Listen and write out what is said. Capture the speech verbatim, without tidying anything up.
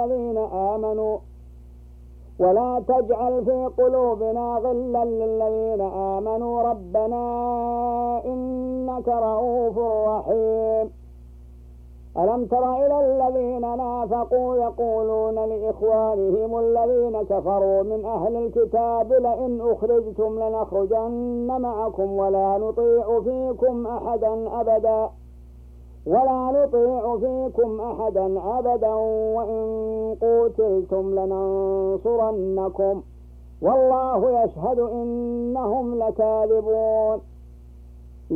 للذين آمنوا ولا تجعل في قلوبنا غلا للذين آمنوا ربنا إنك رؤوف رحيم. ألم تر إلى الذين نافقوا يقولون لإخوانهم الذين كفروا من أهل الكتاب لئن أخرجتم لنخرجن معكم ولا نطيع فيكم أحدا أبدا ولا نطيع فيكم أحدا أبدا وإن قتلتم لننصرنكم والله يشهد إنهم لكاذبون.